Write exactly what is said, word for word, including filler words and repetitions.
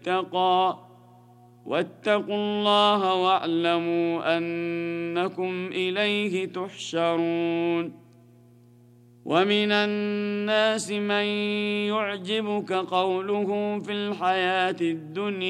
اتقى واتقوا الله واعلموا أنكم إليه تحشرون. ومن الناس من يعجبك قوله في الحياة الدنيا